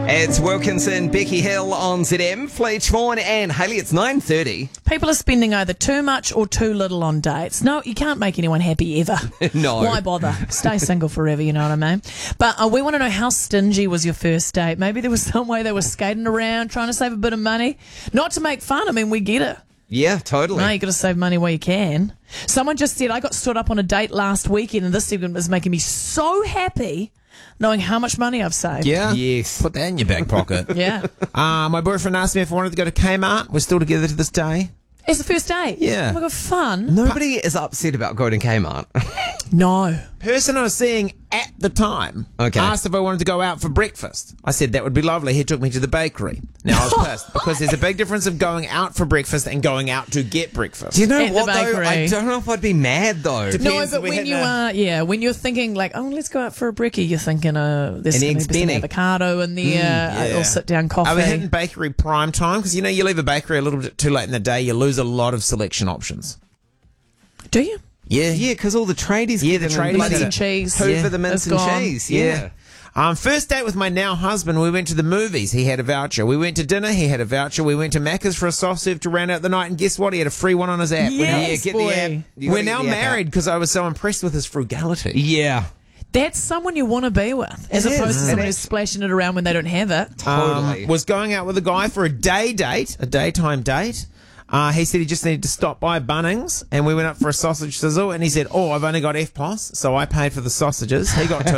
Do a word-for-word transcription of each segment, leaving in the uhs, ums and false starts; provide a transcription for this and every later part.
It's Wilkinson, Becky Hill on Z M, Fleetch Vaughan and Hayley. It's nine thirty. People are spending either too much or too little on dates. No, you can't make anyone happy ever. No. Why bother? Stay single forever, you know what I mean? But uh, we want to know, how stingy was your first date? Maybe there was some way they were skating around, trying to save a bit of money. Not to make fun, I mean, we get it. Yeah, totally. No, you got to save money where you can. Someone just said, I got stood up on a date last weekend and this segment is making me so happy knowing how much money I've saved. Yeah? Yes. Put that in your back pocket. Yeah. uh, my boyfriend asked me if I wanted to go to Kmart. We're still together to this day. It's the first date. Yeah. Oh my God, fun. Nobody is upset about going to Kmart. No. Person I was seeing at the time Okay. asked if I wanted to go out for breakfast. I said that would be lovely. He took me to the bakery. Now I was pissed because there's a big difference of going out for breakfast and going out to get breakfast. Do you know At the what, though? bakery. I don't know if I'd be mad, though. Dep- No, Depends, but we when had you a- are, yeah, when you're thinking like, oh, let's go out for a brekkie, you're thinking, uh, there's An going eggs to be some Benny. avocado in there, yeah. uh, or sit down coffee. Are we hitting bakery prime time? Because, you know, you leave a bakery a little bit too late in the day, you lose a lot of selection options. Do you? Yeah. Yeah, because all the tradies Yeah, get the them in tradies bloody get and cheese. Hoover Yeah. the mince It's and gone. cheese. Yeah. Yeah. Um, first date with my now husband, we went to the movies. He had a voucher. We went to dinner. He had a voucher. We went to Macca's for a soft serve to round out the night. And guess what? He had a free one on his app. Yes, Yeah, get boy. the app. You We're gotta now get the app out. married because I was so impressed with his frugality. Yeah. That's someone you want to be with, as It opposed is. to It someone is. who's splashing it around when they don't have it. Totally. Um, was going out with a guy for a day date, a daytime date. Uh, he said he just needed to stop by Bunnings, and we went up for a sausage sizzle, and he said, oh, I've only got F P O S, so I paid for the sausages. He got two.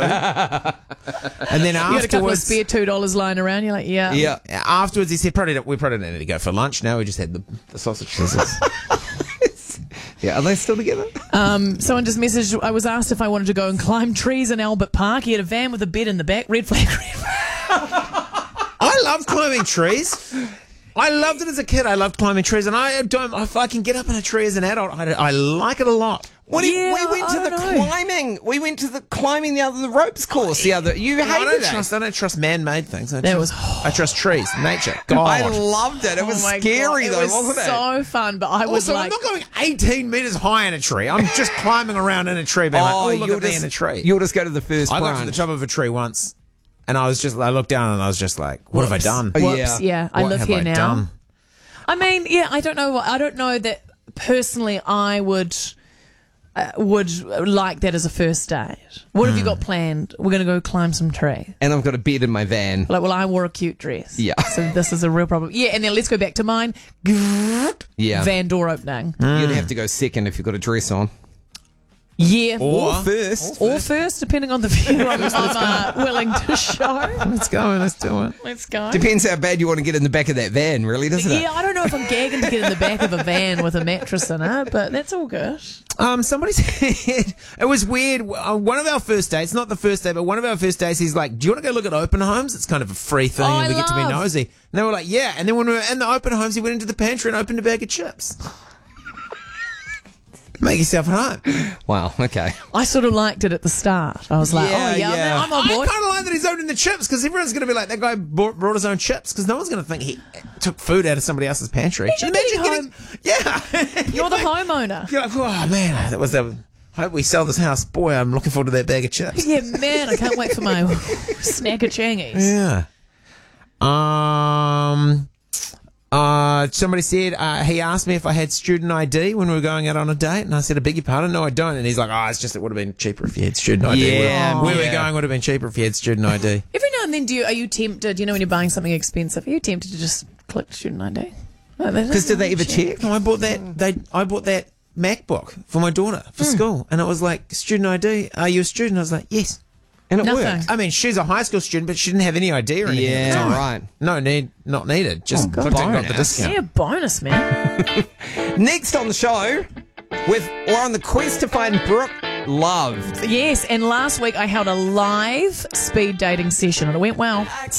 And then You got a couple of afterwards, spare two dollars lying around. You're like, yeah, Yeah. afterwards he said, probably don't- we probably don't need to go for lunch now. We just had the, the sausage sizzles. Yeah, are they still together? Um, someone just messaged. I was asked if I wanted to go and climb trees in Albert Park. He had a van with a bed in the back. Red flag. Red flag. I love climbing trees. I loved it as a kid. I loved climbing trees, and I don't. If I can get up in a tree as an adult, I, I like it a lot. What do you- Yeah, we went to I the don't know. climbing. We went to the climbing the other the ropes course the other. You I hated don't it. trust. I don't trust man-made things. I That trust, was- I trust trees, nature, God. I loved it. It was Oh my scary God, though, it was wasn't it? so fun, but I was Also, like, I'm not going eighteen meters high in a tree. I'm just climbing around in a tree, being like, oh, look you'll at me just, in a tree. You'll just go to the first I got branch. to the top of a tree once, and I was just, I looked down and I was just like, what have I done? Oh, whoops, yeah, I What live have here I now. done? I mean, yeah, I don't know. I don't know that personally. I would uh, would like that as a first date. What have you got planned? We're going to go climb some tree. And I've got a bed in my van. Like, well, I wore a cute dress. Yeah. So this is a real problem. Yeah, and then let's go back to mine. Yeah. Van door opening. You'd have to go second if you've got a dress on. Yeah. Or, First. Or first, depending on the view I'm, I'm uh, willing to show. let's go, let's do it. Let's go. Depends how bad you want to get in the back of that van, really, doesn't it? Yeah, I don't know if I'm gagging to get in the back of a van with a mattress in it, but that's all good. Um, somebody said it was weird. Uh, one of our first dates, not the first date, but one of our first dates, he's like, "Do you want to go look at open homes? It's kind of a free thing, Oh, and we I get to be love. nosy." And they were like, "Yeah." And then when we were in the open homes, he went into the pantry and opened a bag of chips. Make yourself at home. Wow, okay. I sort of liked it at the start. I was like, Yeah, oh, yeah, yeah. I'm on I board. kind of like that he's opening the chips because everyone's going to be like, that guy brought, brought his own chips because no one's going to think he took food out of somebody else's pantry. should be getting, yeah. You're the homeowner. You're like, oh man, that was that. I hope we sell this house. Boy, I'm looking forward to that bag of chips. Yeah, man, I can't wait for my snack of changies. Yeah. Um. Uh, somebody said, uh, he asked me if I had student I D when we were going out on a date, and I said, I beg your pardon, no, I don't. And he's like, oh, it's just, it would have been cheaper if you had student I D. Yeah, Where, where we yeah. were going would have been cheaper if you had student I D. Every now and then, do you are you tempted? You know, when you're buying something expensive, are you tempted to just click student I D? Because did they ever check? No, I bought that, they, I bought that MacBook for my daughter for school, and it was like, student I D, are you a student? I was like, yes. And it Nothing. worked. I mean, she's a high school student, but she didn't have any idea or anything. at the Yeah, time. right. No need, not needed. Just Oh, clicked and got the bonus. discount. Yeah, bonus, man. Next on the show, with we're on the quest to find Brooke Love. Yes, and last week I held a live speed dating session and it went well.